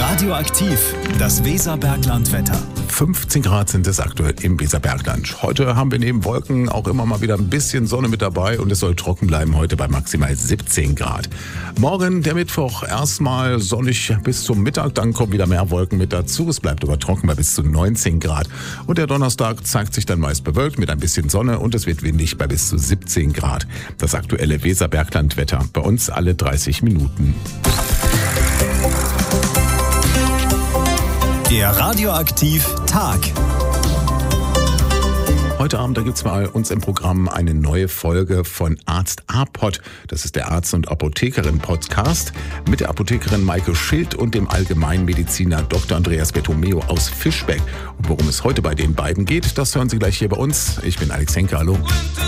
Radioaktiv, das Weserberglandwetter. 15 Grad sind es aktuell im Weserbergland. Heute haben wir neben Wolken auch immer mal wieder ein bisschen Sonne mit dabei und es soll trocken bleiben heute bei maximal 17 Grad. Morgen, der Mittwoch, erstmal sonnig bis zum Mittag, dann kommen wieder mehr Wolken mit dazu. Es bleibt aber trocken bei bis zu 19 Grad. Und der Donnerstag zeigt sich dann meist bewölkt mit ein bisschen Sonne und es wird windig bei bis zu 17 Grad. Das aktuelle Weserberglandwetter bei uns alle 30 Minuten. Der Radioaktiv-Tag. Heute Abend, da gibt's bei uns im Programm eine neue Folge von Arzt A-Pod. Das ist der Arzt- und Apothekerin-Podcast mit der Apothekerin Maike Schild und dem Allgemeinmediziner Dr. Andreas Bertomeo aus Fischbeck. Und worum es heute bei den beiden geht, das hören Sie gleich hier bei uns. Ich bin Alex Henke, hallo.